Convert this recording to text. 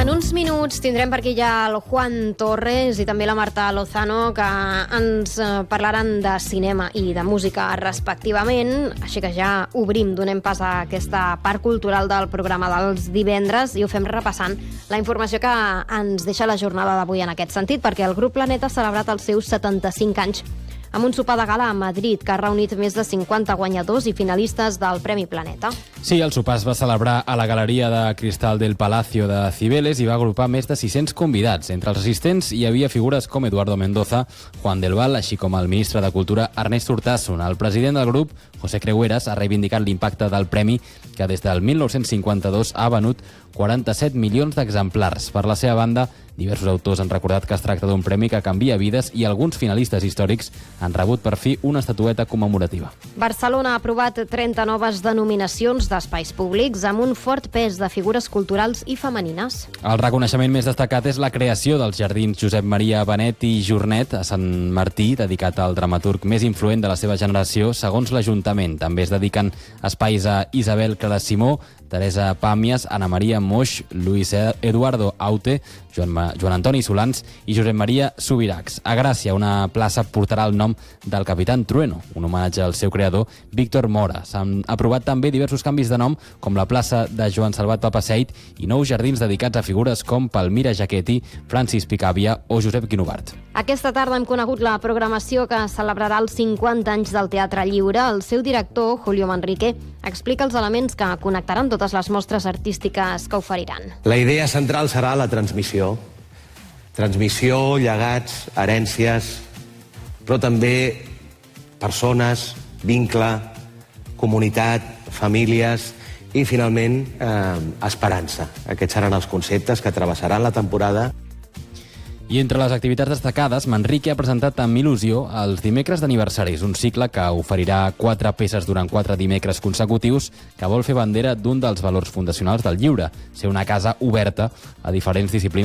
En uns minuts tindrem per aquí ja el Juan Torres i també la Marta Lozano, que ens parlaran de cinema i de música respectivament. Així que ja obrim, donem pas a aquesta part cultural del programa dels divendres i ho fem repassant la informació que ens deixa la jornada d'avui en aquest sentit, perquè el Grup Planeta ha celebrat els seus 75 anys amb un sopar de gala a Madrid que ha reunit més de 50 guanyadors i finalistes del Premi Planeta. Sí, el sopar es va celebrar a la Galeria de Cristal del Palacio de Cibeles i va agrupar més de 600 convidats. Entre els assistents hi havia figures com Eduardo Mendoza, Juan del Val, així com el ministre de Cultura Ernest Urtasun. El president del grup, José Creueras, ha reivindicat l'impacte del premi, que des del 1952 ha venut 47 milions d'exemplars. Per la seva banda, diversos autors han recordat que es tracta d'un premi que canvia vides i alguns finalistes històrics han rebut per fi una estatueta commemorativa. Barcelona ha aprovat 30 noves denominacions d'espais públics amb un fort pes de figures culturals i femenines. El reconeixement més destacat és la creació dels jardins Josep Maria Benet i Jornet a Sant Martí, dedicat al dramaturg més influent de la seva generació, segons l'Ajuntament. També es dediquen espais a Isabel Clara Simó, Teresa Pàmies, Ana Maria Moix, Luis Eduardo Aute, Joan Antoni Solans i Josep Maria Subirachs. A Gràcia, una plaça portarà el nom del Capitán Trueno, un homenatge al seu creador, Víctor Mora. S'han aprovat també diversos canvis de nom, com la plaça de Joan Salvat Papaseit i nous jardins dedicats a figures com Palmira Jaquetti, Francis Picabia o Josep Guinovart. Aquesta tarda hem conegut la programació que celebrarà els 50 anys del Teatre Lliure. El seu director, Julio Manrique, explica els elements que connectaran totes les mostres artístiques que oferiran. La idea central serà la transmissió. Transmissió, llegats, herències, però també persones, vincle, comunitat, famílies i, finalment, esperança. Aquests seran els conceptes que travessaran la temporada. I entre les activitats destacades, Manrique ha presentat amb il·lusió els dimecres d'aniversaris, un cicle que oferirà 4 peces durant 4 dimecres consecutius que vol fer bandera d'un dels valors fundacionals del lliure, ser una casa oberta a diferents disciplines